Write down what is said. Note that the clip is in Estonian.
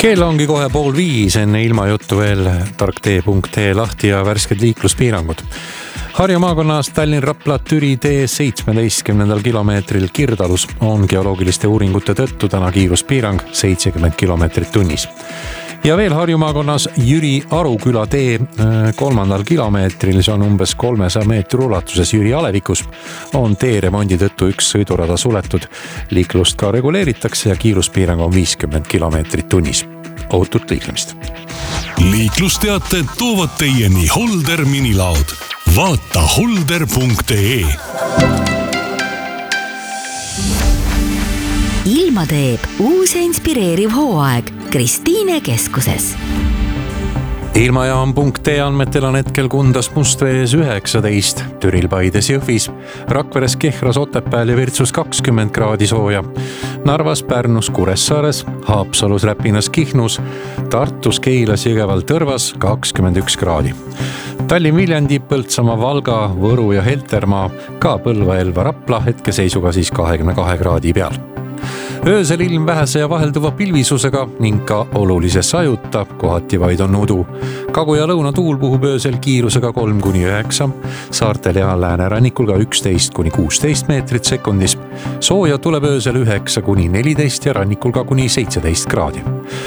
Kell ongi kohe 4:30, enne ilmajuttu veel tarktee.ee lahti ja värsked liikluspiirangud. Harju maakonnas Tallinn-Rapla-Türi tee 17. kilomeetril Kirdalus on geoloogiliste uuringute tõttu täna kiiruspiirang 70 kilomeetrit tunnis. Ja veel Harju maakonnas Jüri Aruküla tee 3. kilomeetril, see on umbes 300 meetri ulatuses Jüri alevikus, on tee remondi tõttu üks sõidurada suletud. Liiklust ka reguleeritakse ja kiiruspiirang on 50 kilomeetrit tunnis. Ohutut liiklemist. Liiklusteated toovad teieni Holder minilaod. Vaata holder.ee. Ilma teeb uus ja inspireeriv hooaeg Kristiine keskuses. Ilmajaam.ee andmetel on hetkel Kundas Mustvees 19, Türil Paides Jõhvis, Rakveres Kehras Otepääl ja Virtsus 20 kraadi sooja, Narvas, Pärnus, Kuressaares, Haapsalus, Räpinas, Kihnus, Tartus, Keilas, Jõgeval, Tõrvas 21 kraadi. Tallinn, Viljandi, Põltsamaa, Valga, Võru ja Heltermaa, ka Põlva, Elva, Rapla hetkeseisuga siis 22 kraadi peal. Öösel ilm vähese ja vahelduva pilvisusega ning ka olulise sajuta, kohati vaid on udu. Kagu- ja lõunatuul puhub öösel kiirusega 3–9, saartel ja läänerannikul ka 11–16 meetrit sekundis. Sooja tuleb öösel 9–14 ja rannikul ka kuni 17 kraadi.